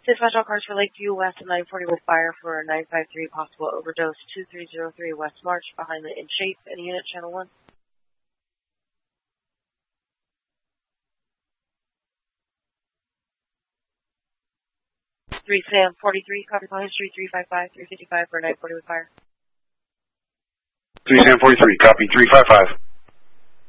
Dispatch all cars for Lakeview West and 940 with fire for 953 possible overdose 2303 West March behind the In Shape and unit channel 1. 3 Sam 43 copy call history 355 355 for 940 with fire. 3 Sam 43 copy 355.